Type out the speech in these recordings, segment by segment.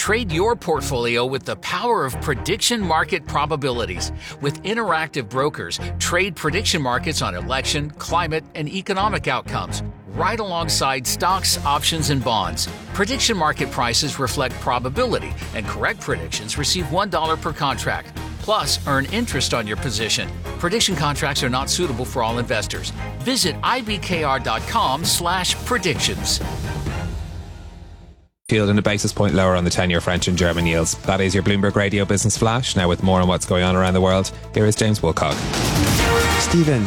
Trade your portfolio with the power of prediction market probabilities. With interactive brokers, trade prediction markets on election, climate, and economic outcomes, right alongside stocks, options, and bonds. Prediction market prices reflect probability, and correct predictions receive $1 per contract. Plus, earn interest on your position. Prediction contracts are not suitable for all investors. Visit ibkr.com/predictions. Yield and a basis point lower on the 10-year French and German yields. That is your Bloomberg Radio Business Flash. Now with more on what's going on around the world, here is James Woolcock. Stephen,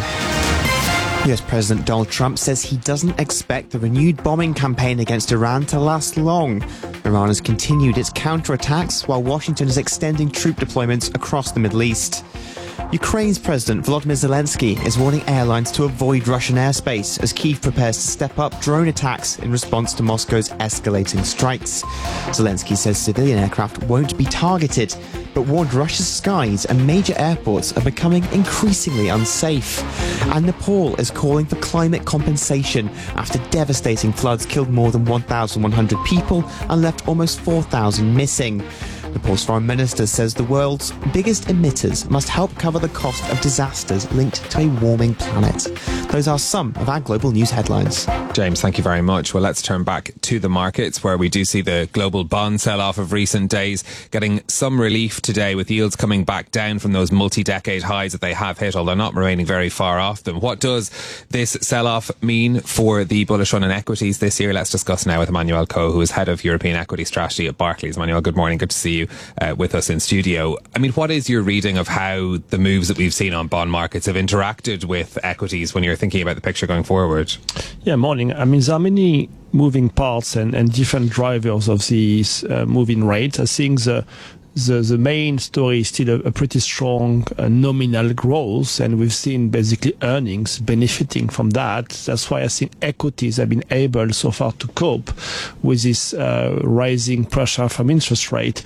US President Donald Trump says he doesn't expect the renewed bombing campaign against Iran to last long. Iran has continued its counterattacks while Washington is extending troop deployments across the Middle East. Ukraine's President Volodymyr Zelensky is warning airlines to avoid Russian airspace as Kyiv prepares to step up drone attacks in response to Moscow's escalating strikes. Zelensky says civilian aircraft won't be targeted, but warned Russia's skies and major airports are becoming increasingly unsafe. And Nepal is calling for climate compensation after devastating floods killed more than 1,100 people and left almost 4,000 missing. Nepal's foreign minister says the world's biggest emitters must help cover the cost of disasters linked to a warming planet. Those are some of our global news headlines. James, thank you very much. Well, let's turn back to the markets where we do see the global bond sell-off of recent days getting some relief today with yields coming back down from those multi-decade highs that they have hit, although not remaining very far off them. What does this sell-off mean for the bullish run in equities this year? Let's discuss now with Emmanuel Coe, who is head of European Equity Strategy at Barclays. Emmanuel, good morning. Good to see you with us in studio. I mean, what is your reading of how the moves that we've seen on bond markets have interacted with equities when you're thinking about the picture going forward? Yeah, morning. I mean, there are many moving parts and different drivers of these moving rates. I think the main story is still a pretty strong nominal growth, and we've seen basically earnings benefiting from that. That's why I think equities have been able so far to cope with this rising pressure from interest rate.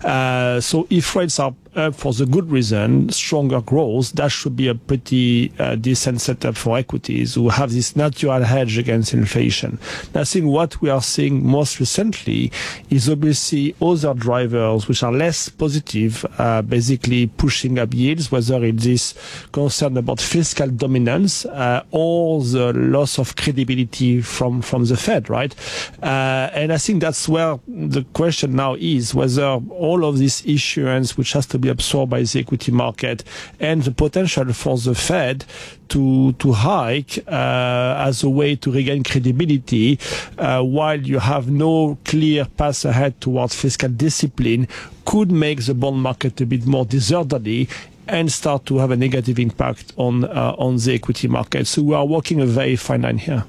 So if rates are up for the good reason, stronger growth, that should be a pretty decent setup for equities who have this natural hedge against inflation. Now, I think what we are seeing most recently is obviously other drivers which are less positive, basically pushing up yields, whether it is concern about fiscal dominance or the loss of credibility from the Fed, right? And I think that's where the question now is, whether all of this issuance, which has to be absorbed by the equity market, and the potential for the Fed to hike as a way to regain credibility while you have no clear path ahead towards fiscal discipline, could make the bond market a bit more disorderly and start to have a negative impact on the equity market. So we are walking a very fine line here.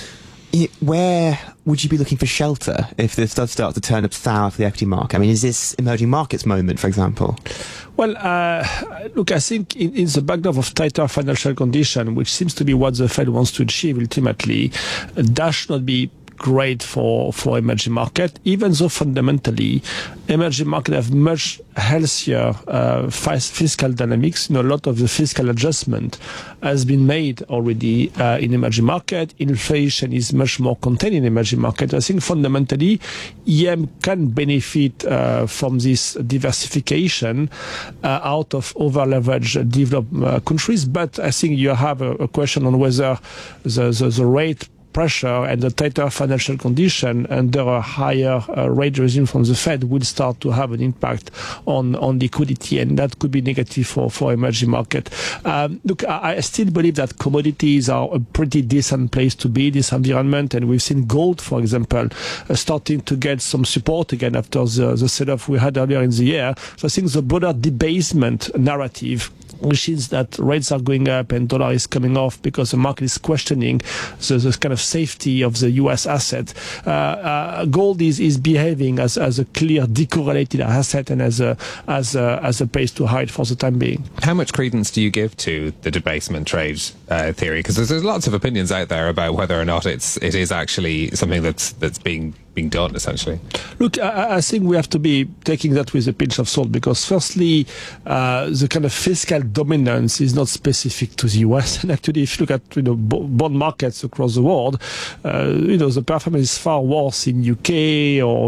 Where would you be looking for shelter if this does start to turn up sour for the equity market? I mean, is this emerging markets moment, for example? Well, look, I think in the backdrop of tighter financial condition, which seems to be what the Fed wants to achieve ultimately, that should not be great for emerging market, even though fundamentally emerging market have much healthier fiscal dynamics. You know, a lot of the fiscal adjustment has been made already in emerging market. Inflation is much more contained in emerging market. I think fundamentally EM can benefit from this diversification out of over-leveraged developed countries, but I think you have a question on whether the rate pressure and the tighter financial condition under a higher rate regime from the Fed will start to have an impact on liquidity, and that could be negative for emerging market. Look, I still believe that commodities are a pretty decent place to be in this environment, and we've seen gold, for example, starting to get some support again after the sell-off we had earlier in the year. So I think the broader debasement narrative, which is that rates are going up and dollar is coming off because the market is questioning the kind of safety of the U.S. asset. Gold is behaving as a clear decorrelated asset and as a place to hide for the time being. How much credence do you give to the debasement trade theory? Because there's lots of opinions out there about whether or not it is actually something that's being done, essentially. Look, I think we have to be taking that with a pinch of salt, because firstly, the kind of fiscal dominance is not specific to the US. And actually, if you look at bond markets across the world, the performance is far worse in UK or